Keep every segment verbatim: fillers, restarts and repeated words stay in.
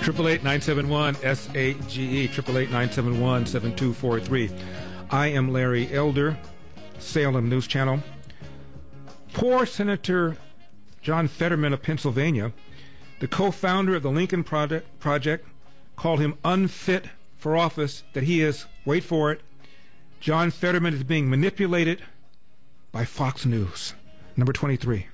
Triple eight nine seven one S A G E. Triple eight nine seven one seven two four three. I am Larry Elder, Salem News Channel. Poor Senator John Fetterman of Pennsylvania, the co-founder of the Lincoln Project, Project, called him unfit for office. That he is, wait for it, John Fetterman is being manipulated by Fox News. Number twenty-three.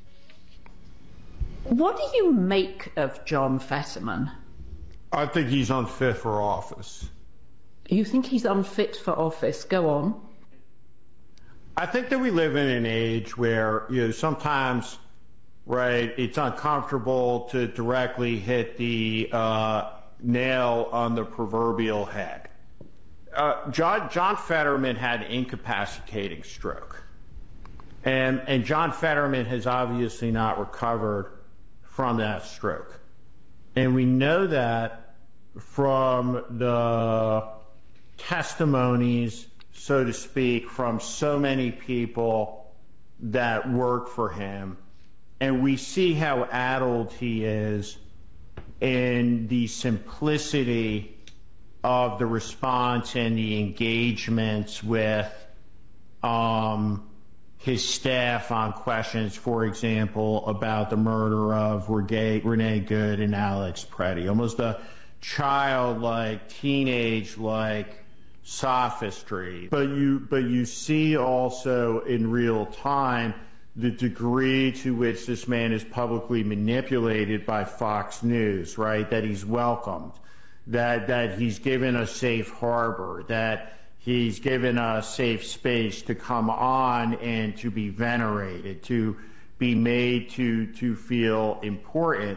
What do you make of John Fetterman? I think he's unfit for office. You think he's unfit for office? Go on. I think that we live in an age where, you know, sometimes, right, it's uncomfortable to directly hit the uh, nail on the proverbial head. Uh, John, John Fetterman had an incapacitating stroke. And, and John Fetterman has obviously not recovered from that stroke. And we know that from the testimonies, so to speak, from so many people that work for him. And we see how addled he is in the simplicity of the response and the engagements with um, his staff on questions, for example, about the murder of Renee Good and Alex Preddy. Almost a childlike, teenage-like sophistry. But you, but you see also in real time the degree to which this man is publicly manipulated by Fox News, right? That he's welcomed, that, that he's given a safe harbor, that he's given a safe space to come on and to be venerated, to be made to, to feel important.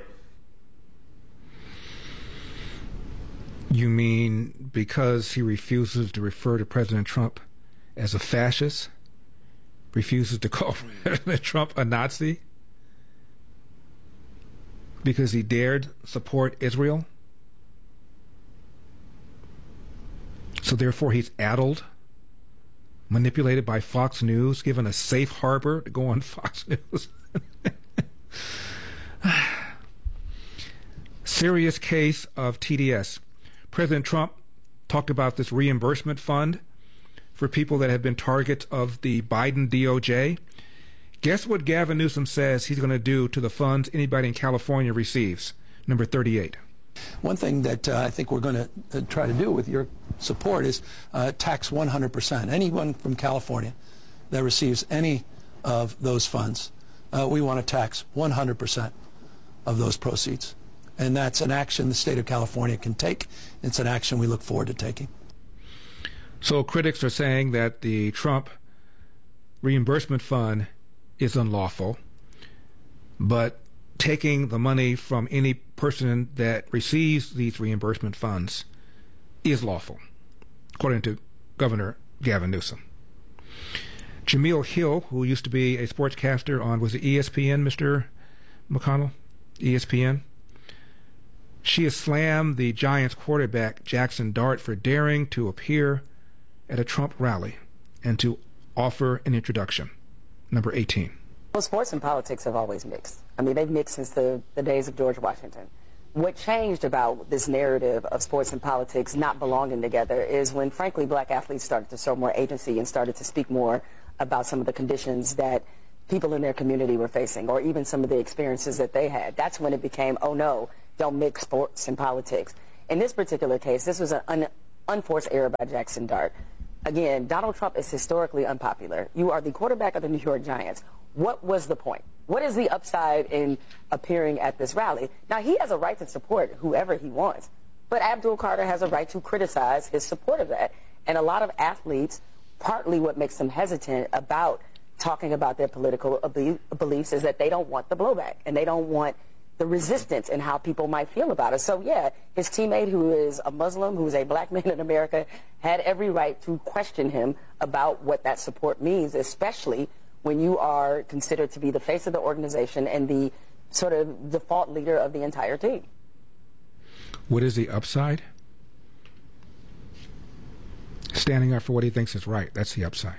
You mean because he refuses to refer to President Trump as a fascist? Refuses to call President Trump a Nazi? Because he dared support Israel? So therefore he's addled, manipulated by Fox News, given a safe harbor to go on Fox News. Serious case of T D S. President Trump talked about this reimbursement fund for people that have been targets of the Biden D O J. Guess what Gavin Newsom says he's going to do to the funds anybody in California receives? Number thirty-eight. One thing that uh, I think we're going to uh, try to do with your support is uh, tax one hundred percent. Anyone from California that receives any of those funds, uh, we want to tax one hundred percent of those proceeds. And that's an action the state of California can take. It's an action we look forward to taking. So critics are saying that the Trump reimbursement fund is unlawful, but taking the money from any person that receives these reimbursement funds is lawful, according to Governor Gavin Newsom. Jameel Hill, who used to be a sportscaster on, was it E S P N, Mister McConnell? E S P N? She has slammed the Giants quarterback Jackson Dart for daring to appear at a Trump rally and to offer an introduction. Number eighteen. Well, sports and politics have always mixed. I mean, they've mixed since the, the days of George Washington. What changed about this narrative of sports and politics not belonging together is when, frankly, black athletes started to show more agency and started to speak more about some of the conditions that people in their community were facing, or even some of the experiences that they had. That's when it became, oh no, don't mix sports and politics. In this particular case, this was an un unforced error by Jackson Dart. Again, Donald Trump is historically unpopular. You are the quarterback of the New York Giants. What was the point? What is the upside in appearing at this rally? Now, he has a right to support whoever he wants, but Abdul Carter has a right to criticize his support of that. And a lot of athletes, partly what makes them hesitant about talking about their political beliefs is that they don't want the blowback, and they don't want the resistance and how people might feel about it. So, yeah, his teammate, who is a Muslim, who is a black man in America, had every right to question him about what that support means, especially when you are considered to be the face of the organization and the sort of default leader of the entire team. What is the upside? Standing up for what he thinks is right. That's the upside.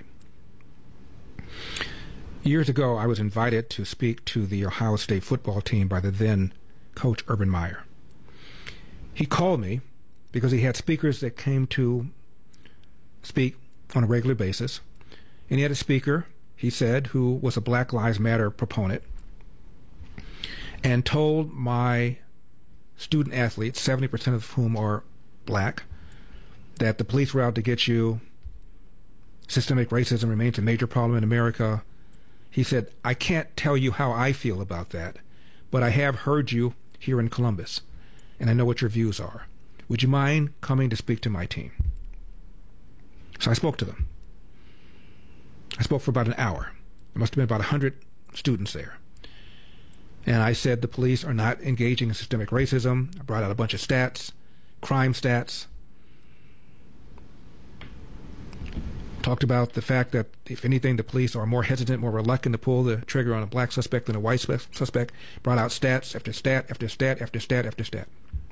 Years ago, I was invited to speak to the Ohio State football team by the then coach Urban Meyer. he called me because he had speakers that came to speak on a regular basis. And he had a speaker, he said, who was a Black Lives Matter proponent, and told my student athletes, seventy percent of whom are black, that the police were out to get you. Systemic racism remains a major problem in America. He said, I can't tell you how I feel about that, but I have heard you here in Columbus, and I know what your views are. Would you mind coming to speak to my team? So I spoke to them. I spoke for about an hour. There must have been about one hundred students there. And I said the police are not engaging in systemic racism. I brought out a bunch of stats, crime stats. Talked about the fact that, if anything, the police are more hesitant, more reluctant to pull the trigger on a black suspect than a white suspect. Brought out stats after stat after stat after stat after stat.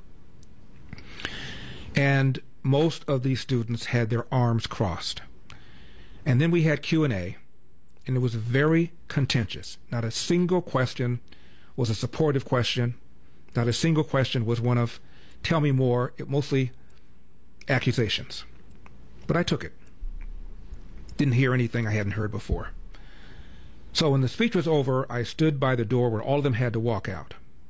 And most of these students had their arms crossed. And then we had Q and A, and it was very contentious. Not a single question was a supportive question. Not a single question was one of, tell me more. It mostly accusations. But I took it. Didn't hear anything I hadn't heard before. So when the speech was over, I stood by the door where all of them had to walk out.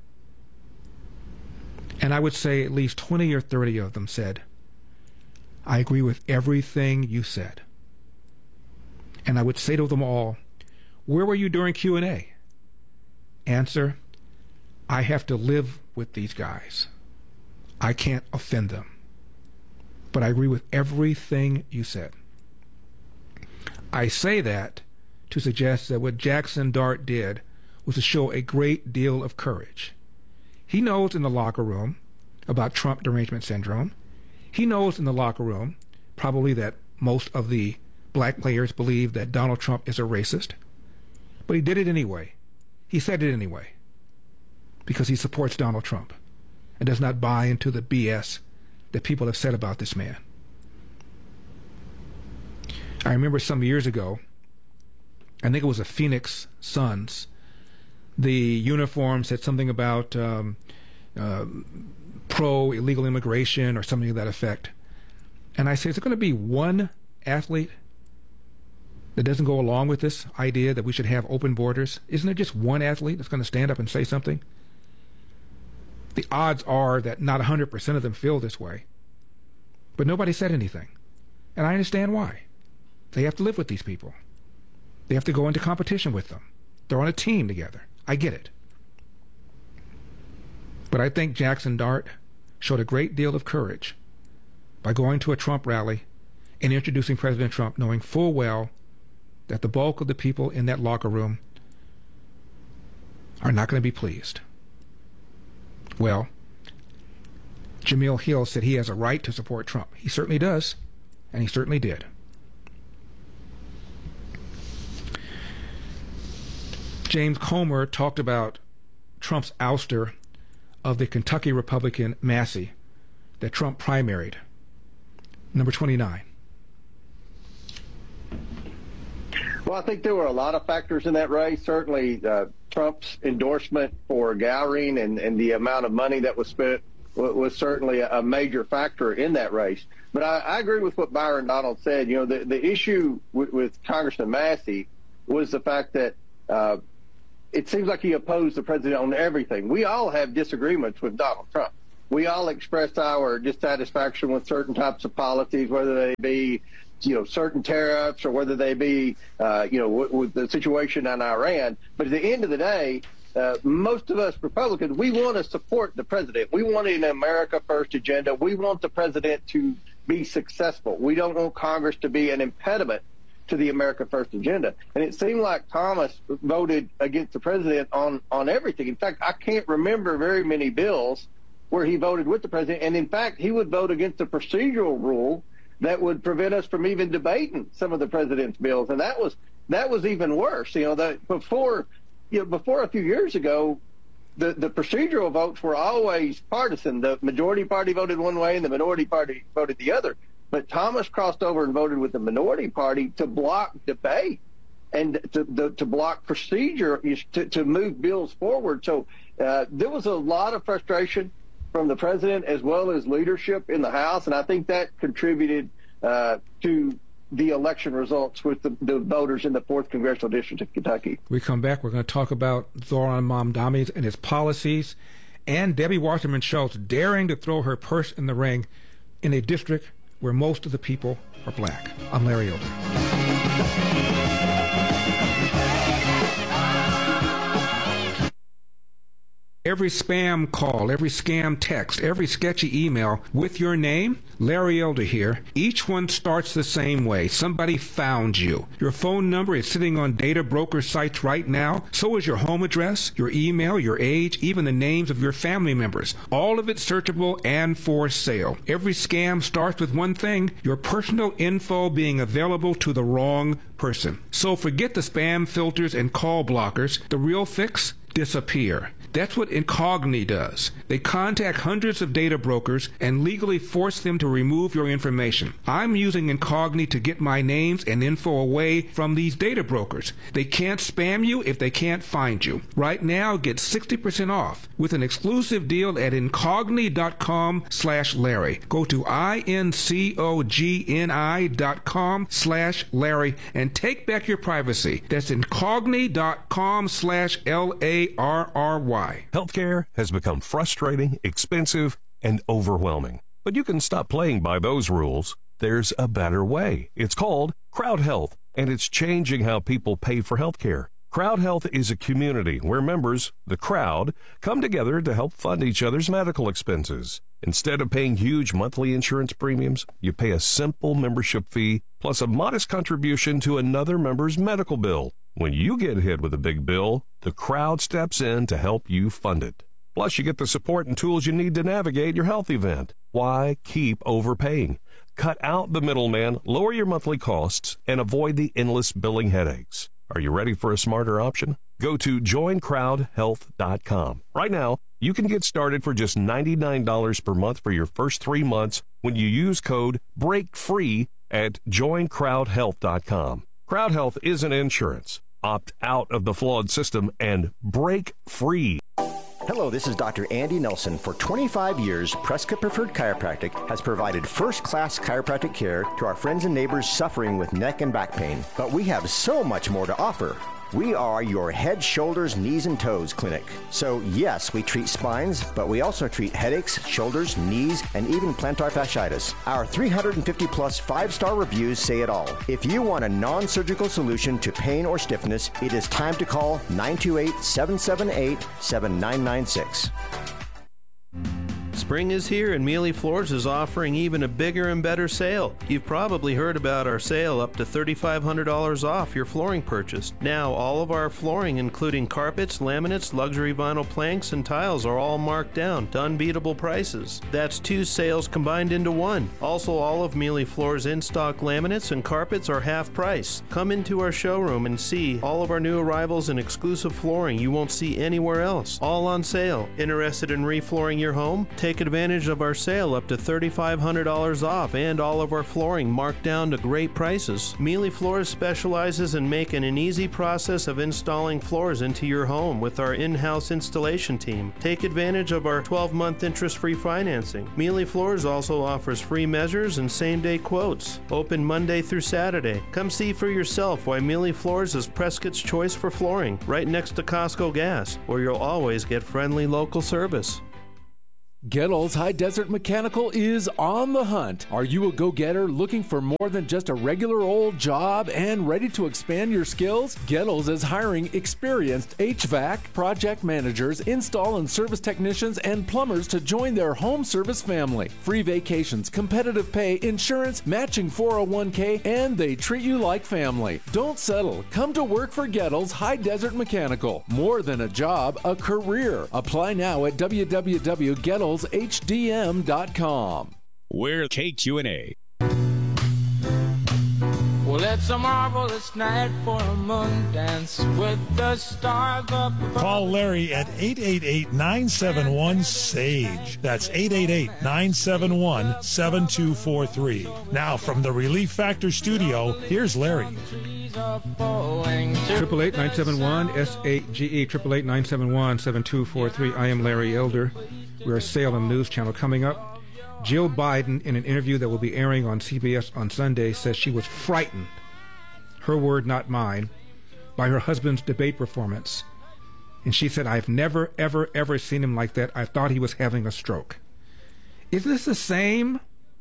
And I would say at least twenty or thirty of them said, I agree with everything you said. And I would say to them all, where were you during Q and A? Answer, I have to live with these guys. I can't offend them. But I agree with everything you said. I say that to suggest that what Jackson Dart did was to show a great deal of courage. He knows in the locker room about Trump derangement syndrome. He knows in the locker room probably that most of the black players believe that Donald Trump is a racist. But he did it anyway. He said it anyway. Because he supports Donald Trump and does not buy into the B S that people have said about this man. I remember some years ago, I think it was the Phoenix Suns, the uniform said something about um, uh, pro-illegal immigration or something to that effect. And I said, is there going to be one athlete that doesn't go along with this idea that we should have open borders? Isn't there just one athlete that's going to stand up and say something? The odds are that not one hundred percent of them feel this way. But nobody said anything. And I understand why. They have to live with these people. They have to go into competition with them. They're on a team together. I get it. But I think Jackson Dart showed a great deal of courage by going to a Trump rally and introducing President Trump, knowing full well that the bulk of the people in that locker room are not going to be pleased. Well, Jamil Hill said he has a right to support Trump. He certainly does, and he certainly did. James Comer talked about Trump's ouster of the Kentucky Republican Massey that Trump primaried, number twenty-nine. Well, I think there were a lot of factors in that race. Certainly, uh, Trump's endorsement for Gowring and, and the amount of money that was spent was, was certainly a, a major factor in that race. But I, I agree with what Byron Donald said. You know, the, the issue with, with Congressman Massey was the fact that uh, it seems like he opposed the president on everything. We all have disagreements with Donald Trump. We all express our dissatisfaction with certain types of policies, whether they be, you know, certain tariffs or whether they be, uh, you know, w- with the situation in Iran. But at the end of the day, uh, most of us Republicans, we want to support the president. We want an America First agenda. We want the president to be successful. We don't want Congress to be an impediment to the America First agenda. And it seemed like Thomas voted against the president on, on everything. In fact, I can't remember very many bills where he voted with the president. And in fact, he would vote against the procedural rule that would prevent us from even debating some of the president's bills. And that was that was even worse. You know, that before you know, before a few years ago, the, the procedural votes were always partisan. The majority party voted one way and the minority party voted the other. But Thomas crossed over and voted with the minority party to block debate and to, to, to block procedure, to, to move bills forward. So uh, there was a lot of frustration. from the president as well as leadership in the House, and I think that contributed uh, to the election results with the, the voters in the fourth Congressional District of Kentucky. We come back, we're going to talk about Zohran Mamdani and his policies, and Debbie Wasserman Schultz daring to throw her purse in the ring in a district where most of the people are black. I'm Larry Elder. Every spam call, every scam text, every sketchy email with your name, Larry Elder here, each one starts the same way. Somebody found you. Your phone number is sitting on data broker sites right now. So is your home address, your email, your age, even the names of your family members. All of it searchable and for sale. Every scam starts with one thing, your personal info being available to the wrong person. So forget the spam filters and call blockers. The real fix? Disappear. That's what Incogni does. They contact hundreds of data brokers and legally force them to remove your information. I'm using Incogni to get my names and info away from these data brokers. They can't spam you if they can't find you. Right now, get sixty percent off with an exclusive deal at Incogni.com slash Larry. Go to I-N-C-O-G-N-I dot com slash Larry and take back your privacy. That's Incogni.com slash L A R R Y. Healthcare has become frustrating, expensive, and overwhelming. But you can stop playing by those rules. There's a better way. It's called Crowd Health, and it's changing how people pay for healthcare. Crowd Health is a community where members, the crowd, come together to help fund each other's medical expenses. Instead of paying huge monthly insurance premiums, you pay a simple membership fee plus a modest contribution to another member's medical bill. When you get hit with a big bill, the crowd steps in to help you fund it. Plus, you get the support and tools you need to navigate your health event. Why keep overpaying? Cut out the middleman, lower your monthly costs, and avoid the endless billing headaches. Are you ready for a smarter option? Go to join crowd health dot com. Right now, you can get started for just ninety-nine dollars per month for your first three months when you use code BREAKFREE at join crowd health dot com. Crowd Health isn't insurance. Opt out of the flawed system and break free. Hello, this is Doctor Andy Nelson. For twenty-five years, Prescott Preferred Chiropractic has provided first-class chiropractic care to our friends and neighbors suffering with neck and back pain. But we have so much more to offer. We are your head, shoulders, knees, and toes clinic. So yes, we treat spines, but we also treat headaches, shoulders, knees, and even plantar fasciitis. Our three hundred fifty plus five-star reviews say it all. If you want a non-surgical solution to pain or stiffness, it is time to call nine two eight, seven seven eight, seven nine nine six. Spring is here and Mealy Floors is offering even a bigger and better sale. You've probably heard about our sale up to three thousand five hundred dollars off your flooring purchase. Now all of our flooring, including carpets, laminates, luxury vinyl planks, and tiles are all marked down to unbeatable prices. That's two sales combined into one. Also, all of Mealy Floors in-stock laminates and carpets are half price. Come into our showroom and see all of our new arrivals and exclusive flooring you won't see anywhere else. All on sale. Interested in reflooring your home? Take advantage of our sale up to three thousand five hundred dollars off and all of our flooring marked down to great prices. Mealy Floors specializes in making an easy process of installing floors into your home with our in-house installation team. Take advantage of our twelve month interest-free financing. Mealy Floors also offers free measures and same-day quotes. Open Monday through Saturday. Come see for yourself why Mealy Floors is Prescott's choice for flooring, right next to Costco Gas, where you'll always get friendly local service. Gettles High Desert Mechanical is on the hunt. Are you a go-getter looking for more than just a regular old job and ready to expand your skills? Gettles is hiring experienced H V A C, project managers, install and service technicians, and plumbers to join their home service family. Free vacations, competitive pay, insurance, matching four oh one k, and they treat you like family. Don't settle. Come to work for Gettles High Desert Mechanical. More than a job, a career. Apply now at w w w dot gettles h d m dot com. We're K Q and A. Well, it's a marvelous night for a moon dance with the stars up above. Call Larry at eight eight eight, nine seven one, S A G E. That's eight eight eight, nine seven one, seven two four three. Now, from the Relief Factor studio, here's Larry. are falling. Triple eight nine seven one S A G E. Triple eight nine seven one seven two four three. I am Larry Elder. We're a Salem News Channel. Coming up, Jill Biden, in an interview that will be airing on C B S on Sunday, says she was frightened, her word not mine, by her husband's debate performance. And she said, I've never, ever, ever seen him like that. I thought he was having a stroke. Isn't this the same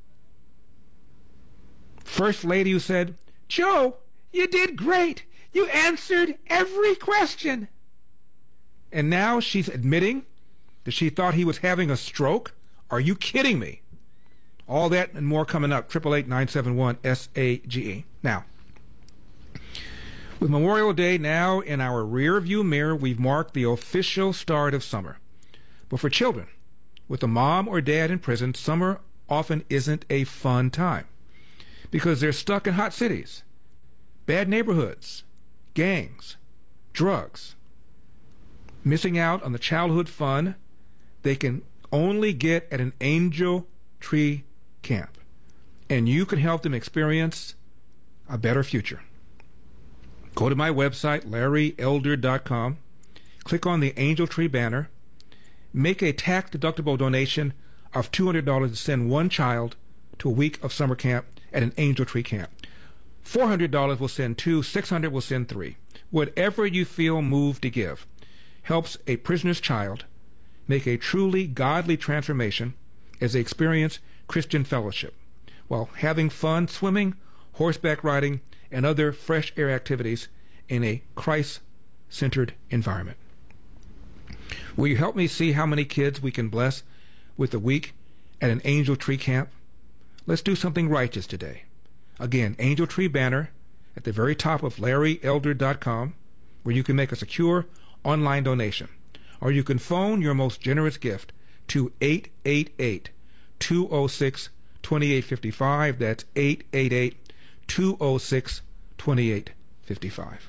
First Lady who said, Joe, you did great. You answered every question. And now she's admitting that she thought he was having a stroke? Are you kidding me? All that and more coming up. Triple eight nine seven one S A G E. Now, with Memorial Day now in our rear-view mirror, we've marked the official start of summer. But for children, with a mom or dad in prison, summer often isn't a fun time because they're stuck in hot cities, bad neighborhoods, gangs, drugs, missing out on the childhood fun they can only get at an Angel Tree Camp. And you can help them experience a better future. Go to my website, larry elder dot com, click on the Angel Tree banner, make a tax-deductible donation of two hundred dollars to send one child to a week of summer camp at an Angel Tree Camp. four hundred dollars will send two, six hundred dollars will send three. Whatever you feel moved to give helps a prisoner's child make a truly godly transformation as they experience Christian fellowship while having fun swimming, horseback riding, and other fresh air activities in a Christ-centered environment. Will you help me see how many kids we can bless with a week at an Angel Tree Camp? Let's do something righteous today. Again, Angel Tree banner at the very top of larry elder dot com, where you can make a secure online donation. Or you can phone your most generous gift to eight eight eight, two oh six, two eight five five. That's eight eight eight, two oh six, two eight five five.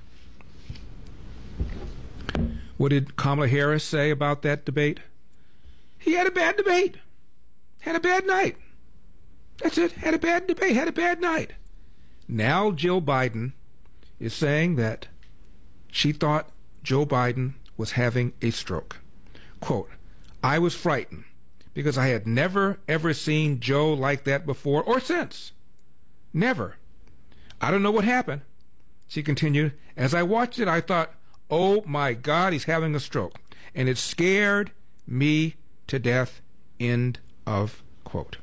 What did Kamala Harris say about that debate? He had a bad debate. Had a bad night. That's it. Had a bad debate. Had a bad night. Now Jill Biden is saying that she thought Joe Biden was having a stroke. Quote, I was frightened because I had never, ever seen Joe like that before or since. Never. I don't know what happened. She continued, as I watched it, I thought, oh my God, he's having a stroke. And it scared me to death. End of quote.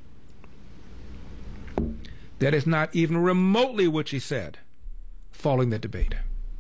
That is not even remotely what she said following the debate.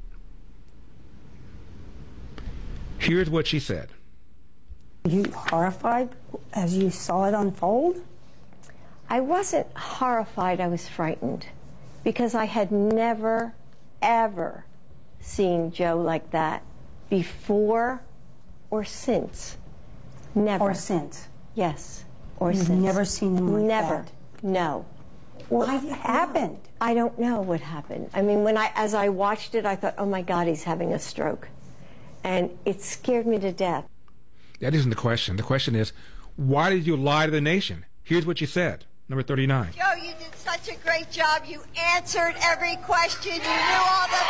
Here's what she said. Were you horrified as you saw it unfold? I wasn't horrified, I was frightened because I had never, ever seen Joe like that before or since. Never. Or since? Yes, or You've since. never seen him like never. that? No. What happened? I don't know what happened. I mean, when I, as I watched it, I thought, oh my God, he's having a stroke. And it scared me to death. That isn't the question. The question is, why did you lie to the nation? Here's what you said. Number thirty-nine. Joe, you did such a great job. You answered every question. You knew all the...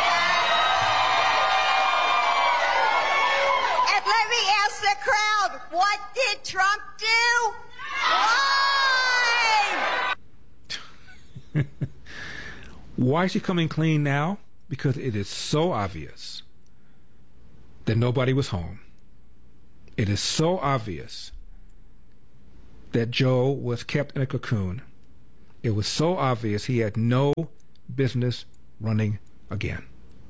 And let me ask the crowd, what did Trump do? Lie! Why is she coming clean now? Because it is so obvious that nobody was home. It is so obvious that Joe was kept in a cocoon. It was so obvious he had no business running again.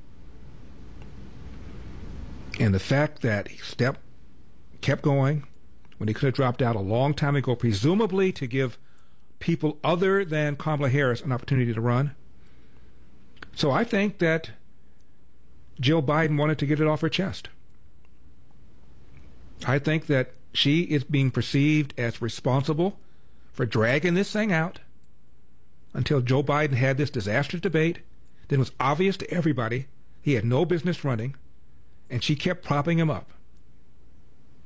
And the fact that he stepped, kept going when he could have dropped out a long time ago, presumably to give people other than Kamala Harris an opportunity to run. So I think that Jill Biden wanted to get it off her chest. I think that she is being perceived as responsible for dragging this thing out until Joe Biden had this disastrous debate. Then it was obvious to everybody he had no business running, and she kept propping him up.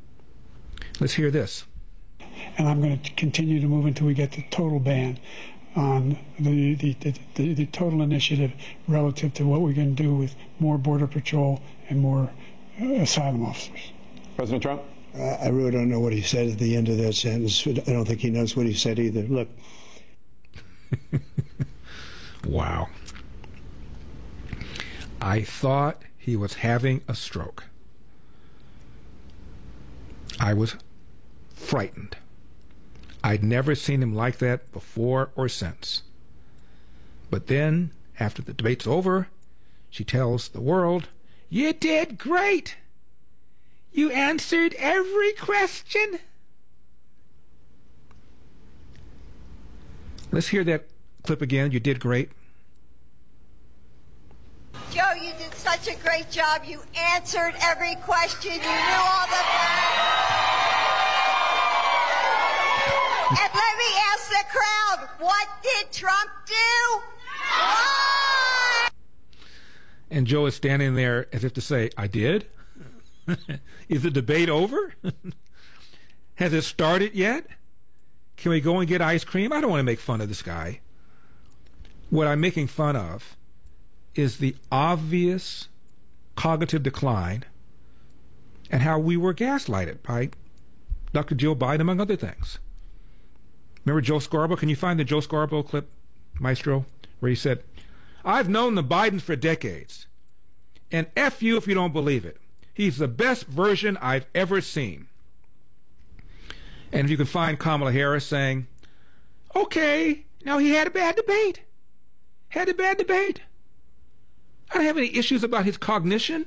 Let's hear this. And I'm going to continue to move until we get the total ban. on the, the, the, the, the total initiative relative to what we're going to do with more Border Patrol and more uh, asylum officers. President Trump? Uh, I really don't know what he said at the end of that sentence. I don't think he knows what he said either. Look. Wow. I thought he was having a stroke. I was frightened. I'd never seen him like that before or since. But then, after the debate's over, she tells the world, "You did great! You answered every question." Let's hear that clip again. You did great. Joe, you did such a great job. You answered every question. You knew all the... And let me ask the crowd, what did Trump do? Why? And Joe is standing there as if to say, I did? Is the debate over? Has it started yet? Can we go and get ice cream? I don't want to make fun of this guy. What I'm making fun of is the obvious cognitive decline and how we were gaslighted by Doctor Joe Biden, among other things. Remember Joe Scarborough? Can you find the Joe Scarborough clip, Maestro, where he said, "I've known the Bidens for decades, and F you if you don't believe it. He's the best version I've ever seen." And if you can find Kamala Harris saying, "Okay, now he had a bad debate. Had a bad debate. I don't have any issues about his cognition."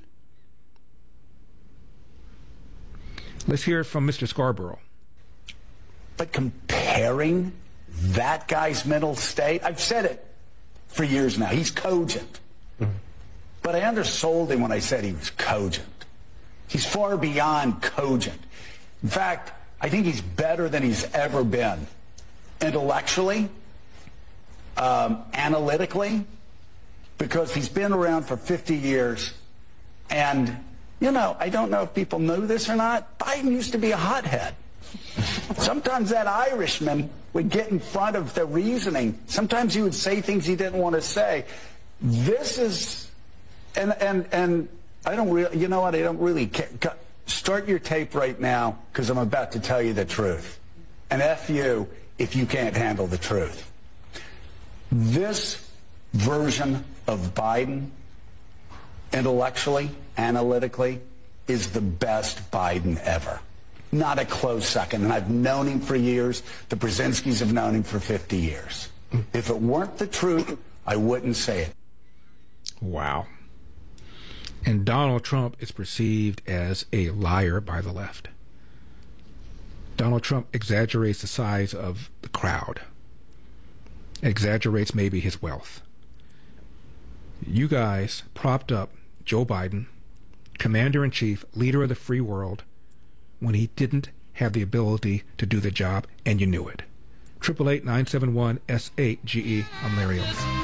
Let's hear it from Mister Scarborough. But comparing that guy's mental state, I've said it for years now, he's cogent. Mm-hmm. But I undersold him when I said he was cogent. He's far beyond cogent. In fact, I think he's better than he's ever been. Intellectually, um, analytically, because he's been around for fifty years. And, you know, I don't know if people knew this or not, Biden used to be a hothead. Sometimes that Irishman would get in front of the reasoning. Sometimes he would say things he didn't want to say. This is, and and and I don't really, you know what, I don't really care. Start your tape right now, because I'm about to tell you the truth. And F you if you can't handle the truth. This version of Biden, intellectually, analytically, is the best Biden ever. Not a close second. And I've known him for years. The Brzezinskis have known him for fifty years. If it weren't the truth, I wouldn't say it. Wow. And Donald Trump is perceived as a liar by the left. Donald Trump exaggerates the size of the crowd, exaggerates maybe his wealth. You guys propped up Joe Biden, commander-in-chief, leader of the free world, when he didn't have the ability to do the job, and you knew it. eight eight eight, nine seven one, S eight G E. I'm Larry Ellison.